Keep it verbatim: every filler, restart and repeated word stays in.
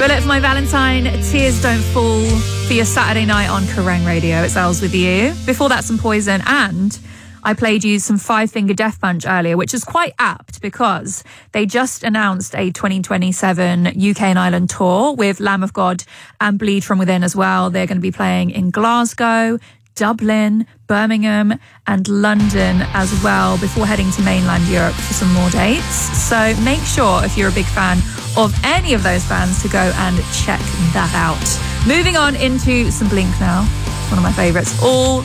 Bullet for My Valentine, Tears Don't Fall for your Saturday night on Kerrang Radio. It's Els with you. Before that, some Poison, and I played you some Five Finger Death Punch earlier, which is quite apt because they just announced a twenty twenty-seven U K and Ireland tour with Lamb of God and Bleed From Within as well. They're going to be playing in Glasgow, Dublin, Birmingham and London as well before heading to mainland Europe for some more dates. So make sure, if you're a big fan of any of those bands, to go and check that out. Moving on into some Blink now. It's one of my favourites. All